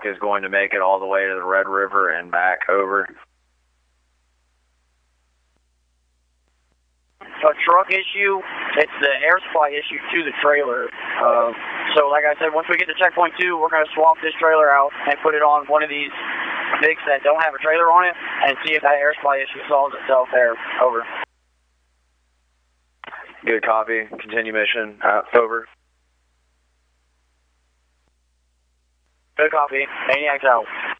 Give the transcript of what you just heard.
truck is going to make it all the way to the Red River and back. Over. A truck issue, it's the air supply issue to the trailer. So like I said, once we get to checkpoint 2, we're going to swap this trailer out and put it on one of these Vics that don't have a trailer on it and see if that air supply issue solves itself there. Over. Good copy. Continue mission. Over. Good copy. Maniacs out.